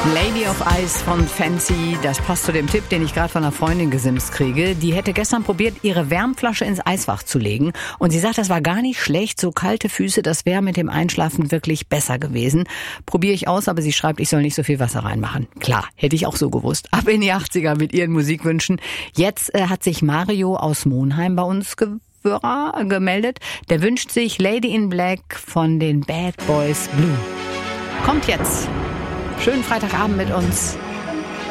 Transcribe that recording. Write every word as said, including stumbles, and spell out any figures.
Lady of Ice von Fancy, das passt zu dem Tipp, den ich gerade von einer Freundin gesimst kriege. Die hätte gestern probiert, ihre Wärmflasche ins Eisfach zu legen. Und sie sagt, das war gar nicht schlecht, so kalte Füße, das wäre mit dem Einschlafen wirklich besser gewesen. Probiere ich aus, aber sie schreibt, ich soll nicht so viel Wasser reinmachen. Klar, hätte ich auch so gewusst. Ab in die achtziger mit ihren Musikwünschen. Jetzt äh, hat sich Mario aus Monheim bei uns ge- gemeldet. Der wünscht sich Lady in Black von den Bad Boys Blue. Kommt jetzt. Schönen Freitagabend mit uns.